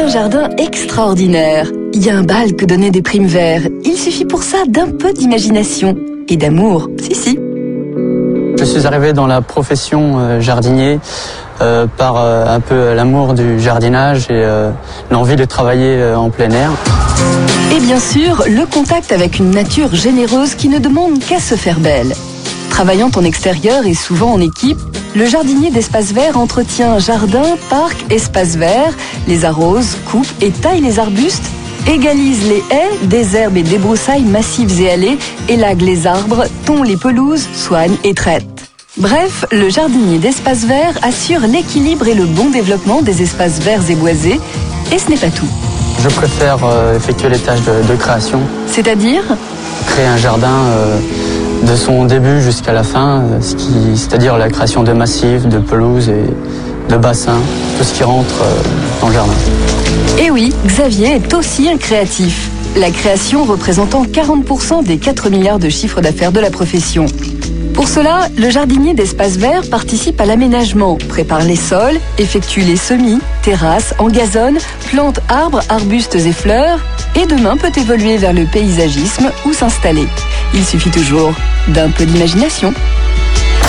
jardin extraordinaire. Il y a un bal que donner des primes verts. Il suffit pour ça d'un peu d'imagination et d'amour. Si. Je suis arrivé dans la profession jardinier par un peu l'amour du jardinage et l'envie de travailler en plein air. Et bien sûr, le contact avec une nature généreuse qui ne demande qu'à se faire belle. Travaillant en extérieur et souvent en équipe, le jardinier d'Espaces Verts entretient jardin, parc, espaces verts, les arrose, coupe et taille les arbustes, égalise les haies, désherbe et débroussaille massives et allées, élague les arbres, tond les pelouses, soigne et traite. Bref, le jardinier d'Espaces Verts assure l'équilibre et le bon développement des espaces verts et boisés, et ce n'est pas tout. Je préfère effectuer les tâches de création. C'est-à-dire ? Créer un jardin de son début jusqu'à la fin, c'est-à-dire la création de massifs, de pelouses et de bassins, tout ce qui rentre dans le jardin. Et oui, Xavier est aussi un créatif. La création représentant 40% des 4 milliards de chiffre d'affaires de la profession. Pour cela, le jardinier d'Espaces Verts participe à l'aménagement, prépare les sols, effectue les semis, terrasses, engazonne, plante arbres, arbustes et fleurs, et demain peut évoluer vers le paysagisme ou s'installer. Il suffit toujours d'un peu d'imagination.